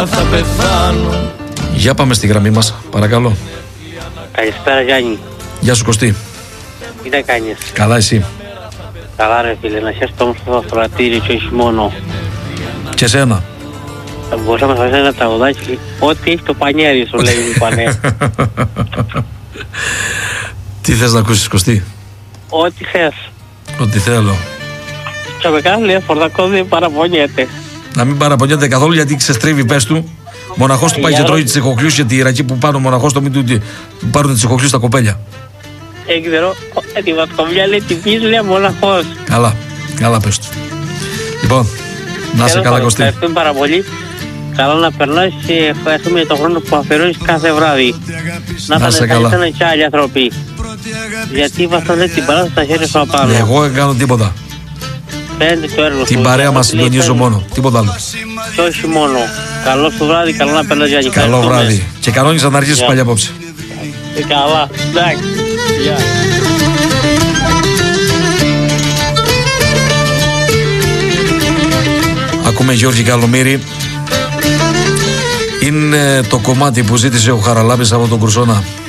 θα πεθάνω. Για πάμε στη γραμμή μας, παρακαλώ. Καλησπέρα Γιάννη. Γεια σου Κωστή. Τι να κάνεις? Καλά εσύ? Καλά ρε φίλε, να χαίρεσαι όμως στο αυτοκρατήριο και όχι μόνο. Και εσένα? Μπορείς να μας αφήσεις ένα τραγουδάκι? Ό,τι έχει το πανιέρι σου λέει μου πανέ. Τι θες να ακούσεις Κωστή? Ό,τι θες. Ό,τι θέλω. Και με κάθε λέει φορτακό δεν παραπονιέται. Να μην παραπονιέται καθόλου γιατί ξεστρίβει πες του. Μοναχός του πάει και τρώει τις εχοκλούς και τη ρακή που πάνω μοναχός το μην του πάρουν τις εχοκλούς στα κοπέλια. Ξέρω, τη βατκομιά λέει την πεις λέει μοναχός. Καλά, καλά πες του. Λοιπόν, να είσαι καλά Κωστή. Ευχαριστούμε πάρα πολύ. Καλά να περνάς και ευχαριστούμε για τον χρόνο που αφιερώνεις κάθε βράδυ. Να πάνε και άλλοι άνθρωποι. Γιατί βασάνε την παράσταση στα χέρια σου απάνω. Εγώ δεν κάνω τίποτα. Φαίνεται το έργο σου. Την παρέα μας συντονίζω μόνο, τίποτα άλλο. Και όχι μόνο. Καλό σου βράδυ, καλό να περνάς Γιάννη. Καλό βράδυ. Και κανόνισα να αρχίσεις πάλι απόψε. Καλά, εντάξει. Γεια. Ακούμε Γιώργη Καλομήρη. Είναι το κομμάτι που ζήτησε ο Χαραλάμπης από τον Κρουσόνα.